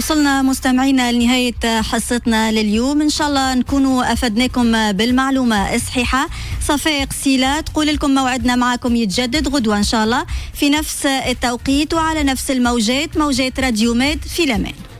وصلنا مستمعينا لنهاية حصتنا لليوم. إن شاء الله نكونوا أفدناكم بالمعلومة الصحيحة. صفاء قسيلة تقول لكم موعدنا معكم يتجدد غدوة إن شاء الله في نفس التوقيت وعلى نفس الموجات، موجات راديو ميد. في الأمان.